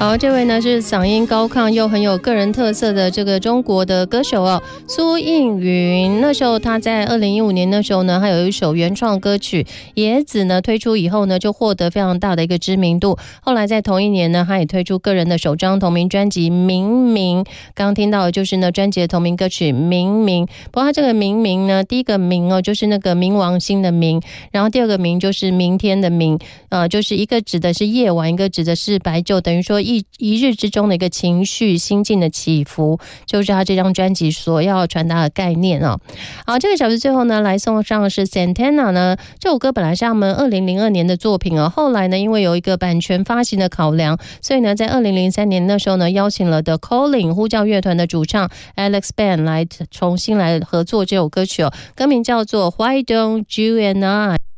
好，这位呢是嗓音高亢又很有个人特色的这个中国的歌手哦，苏映云。那时候他在2015年那时候呢，还有一首原创歌曲《野子》呢推出以后呢，就获得非常大的一个知名度。后来在同一年呢，他也推出个人的首张同名专辑《明明》，刚刚听到的就是呢专辑的同名歌曲《明明》。不过他这个明明呢，第一个明哦就是那个冥王星的冥，然后第二个明就是明天的明，就是一个指的是夜晚，一个指的是白昼，等于说一日之中的一个情绪心境的起伏，就是他这张专辑所要传达的概念哦。好，这个小时最后呢，来送上的是 Santana 呢，这首歌本来是他们2002年的作品哦，后来呢，因为有一个版权发行的考量，所以呢，在2003年那时候呢，邀请了 The Calling 呼叫乐团的主唱 Alex Band 来重新来合作这首歌曲哦，歌名叫做 Why Don't You and I。